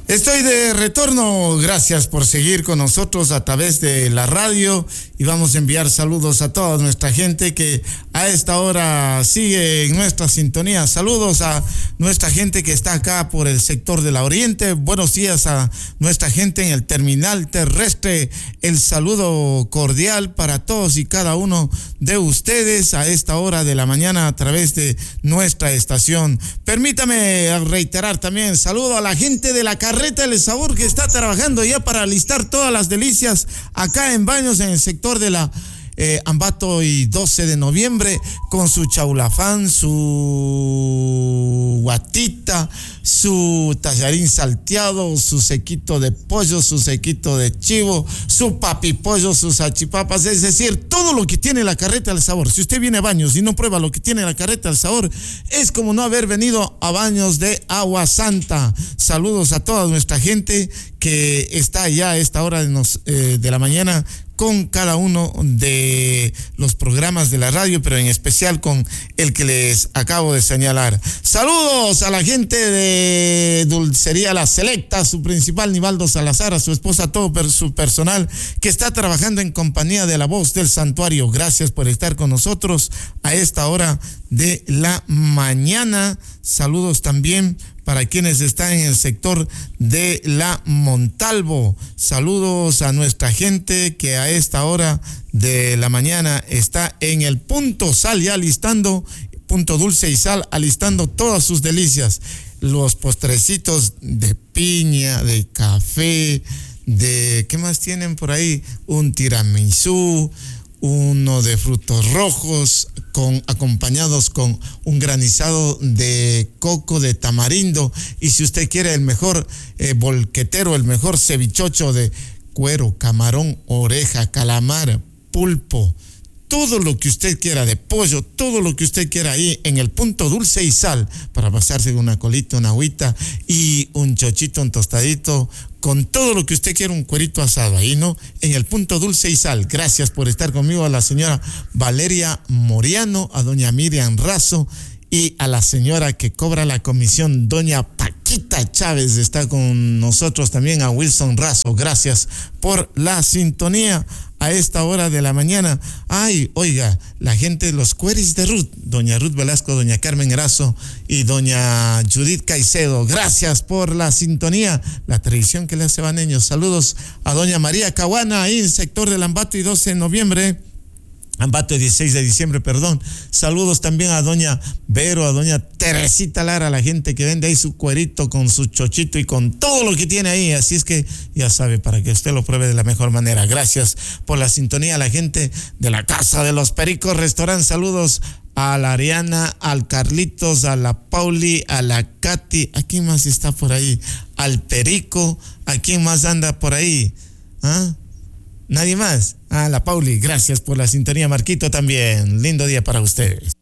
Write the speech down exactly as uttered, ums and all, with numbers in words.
Estoy de retorno, gracias por seguir con nosotros a través de la radio y vamos a enviar saludos a toda nuestra gente que a esta hora sigue en nuestra sintonía. Saludos a nuestra gente que está acá por el sector de la Oriente. Buenos días a nuestra gente en el terminal terrestre. El saludo cordial para todos y cada uno de ustedes a esta hora de la mañana a través de nuestra estación. Permítame reiterar también saludo a la gente de la carrera Carreta del Sabor que está trabajando ya para listar todas las delicias acá en Baños, en el sector de la eh, Ambato y doce de noviembre, con su chaulafán, su guatita, su tallarín salteado, su sequito de pollo, su sequito de chivo, su papipollo, sus salchipapas, es decir, todo lo que tiene la Carreta del Sabor. Si usted viene a Baños y no prueba lo que tiene la Carreta del Sabor, es como no haber venido a Baños de Agua Santa. Saludos a toda nuestra gente que está ya a esta hora de, nos, eh, de la mañana con cada uno de los programas de la radio, pero en especial con el que les acabo de señalar. Saludos a la gente de Dulcería La Selecta, su principal Nivaldo Salazar, a su esposa, todo per, su personal que está trabajando en compañía de la Voz del Santuario. Gracias por estar con nosotros a esta hora de la mañana. Saludos también para quienes están en el sector de la Montalvo. Saludos a nuestra gente que a esta hora de la mañana está en el Punto Sal ya alistando, Punto Dulce y Sal, alistando todas sus delicias. Los postrecitos de piña, de café, de... ¿qué más tienen por ahí? Un tiramisú, uno de frutos rojos, con, acompañados con un granizado de coco de tamarindo, y si usted quiere el mejor eh, bolquetero, el mejor cevichocho de cuero, camarón, oreja, calamar, pulpo, todo lo que usted quiera de pollo, todo lo que usted quiera ahí en el Punto Dulce y Sal, para pasarse una colita, una agüita y un chochito, un tostadito, con todo lo que usted quiera, un cuerito asado ahí, ¿no? En el Punto Dulce y Sal. Gracias por estar conmigo, a la señora Valeria Moriano, a doña Miriam Razo y a la señora que cobra la comisión, doña Paquita Chávez, está con nosotros también, a Wilson Razo. Gracias por la sintonía a esta hora de la mañana. Ay, oiga, la gente de los cueris de Ruth, doña Ruth Velasco, doña Carmen Erazo y doña Judith Caicedo, gracias por la sintonía, la tradición que le hace Baneños. Saludos a doña María Caguana, ahí en el sector del Ambato y doce de noviembre, Ambato dieciséis de diciembre, perdón. Saludos también a doña Vero, a doña Teresita Lara, la gente que vende ahí su cuerito con su chochito y con todo lo que tiene ahí. Así es que ya sabe, para que usted lo pruebe de la mejor manera. Gracias por la sintonía a la gente de la Casa de los Pericos Restaurant. Saludos a la Ariana, al Carlitos, a la Pauli, a la Katy. ¿A quién más está por ahí? Al Perico. ¿A quién más anda por ahí? ¿Ah? ¿Nadie más? Ah, la Pauli, gracias por la sintonía. Marquito también, lindo día para ustedes.